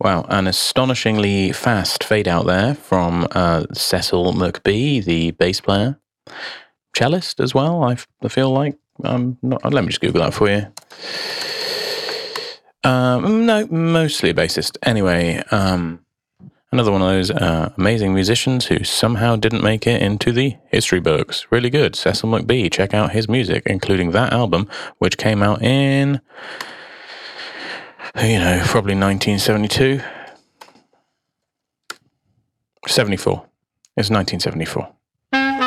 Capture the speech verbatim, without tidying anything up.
Wow, an astonishingly fast fade out there from uh, Cecil McBee, the bass player. Cellist as well, I, f- I feel like. Um, not, let me just Google that for you. Um, no, mostly a bassist. Anyway, um, another one of those uh, amazing musicians who somehow didn't make it into the history books. Really good. Cecil McBee. Check out his music, including that album, which came out in, you know, probably nineteen seventy-two. seventy-four. It's nineteen seventy-four.